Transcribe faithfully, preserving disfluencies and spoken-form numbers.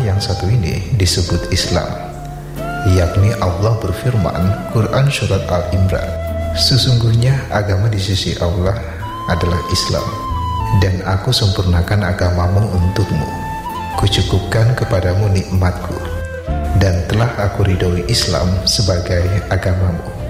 yang satu ini disebut Islam, yakni Allah berfirman, Quran Surat Al-Imran, sesungguhnya agama di sisi Allah adalah Islam, dan aku sempurnakan agamamu untukmu, kucukupkan kepadamu nikmatku, dan telah aku ridhoi Islam sebagai agamamu.